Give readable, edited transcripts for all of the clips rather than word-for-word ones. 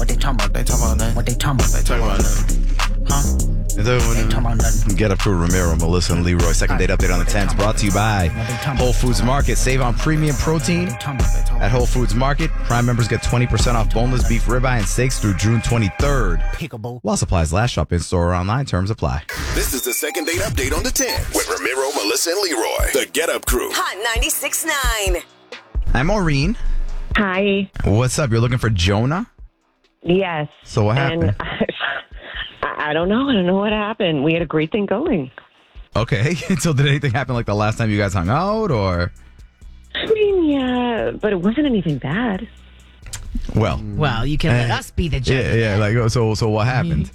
What they talking about? They talking about nothing. What they talking about? They talking about nothing. Huh? They They talking about nothing. Get up to Ramiro, Melissa, and Leroy. Second date update on the 10s brought to you by Whole Foods Market. Save on premium protein at Whole Foods Market. Prime members get 20% off boneless beef ribeye and steaks through June 23rd. Pickable. While supplies last, shop in store or online. Terms apply. This is the second date update on the 10 with Ramiro, Melissa, and Leroy. The Get Up Crew. Hot 96.9. I'm Maureen. Hi. What's up? You're looking for Jonah? Yes. So what happened? And I don't know. I don't know what happened. We had a great thing going. Okay. So did anything happen like the last time you guys hung out, or? I mean, yeah, but it wasn't anything bad. Well, you can let us be the judge. yeah. Like, so what happened?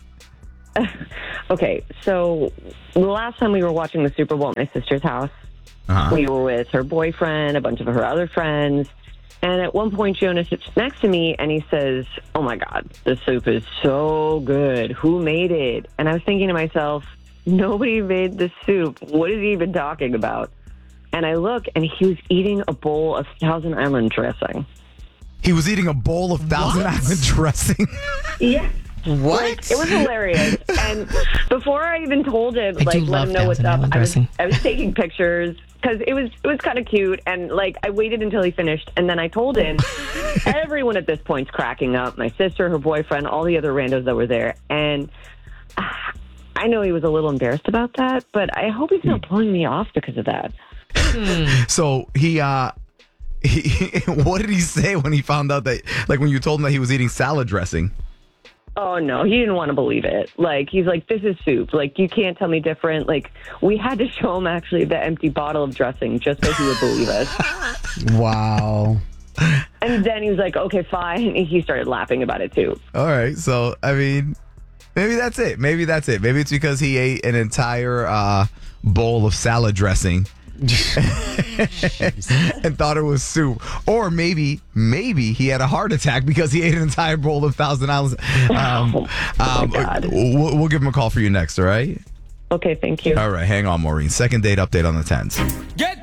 Okay, so the last time we were watching the Super Bowl at my sister's house, we were with her boyfriend, a bunch of her other friends, and at one point Jonah sits next to me and he says, "Oh my God, the soup is so good. Who made it?" And I was thinking to myself, nobody made the soup. What is he even talking about? And I look and he was eating a bowl of Thousand Island dressing. He was eating a bowl of Thousand Island dressing. Yeah. What? Like, it was hilarious. And before I even told him, I do let love him know what's Thousand up, Island I was dressing. taking pictures because it was kind of cute. And I waited until he finished, and then I told him. Everyone at this point's cracking up. My sister, her boyfriend, all the other randos that were there, and I know he was a little embarrassed about that, but I hope he's not pulling me off because of that. So he what did he say when he found out that, like, when you told him that he was eating salad dressing? Oh, no, he didn't want to believe it. He's like, this is soup. You can't tell me different. We had to show him actually the empty bottle of dressing just so he would believe us. Wow. And then he was like, okay, fine. And he started laughing about it, too. All right. So, I mean, maybe that's it. Maybe it's because he ate an entire bowl of salad dressing and thought it was soup. Or maybe he had a heart attack because he ate an entire bowl of Thousand Islands. Oh my God. We'll give him a call for you next, all right? Okay, thank you. All right, hang on, Maureen. Second date update on the 10s. Get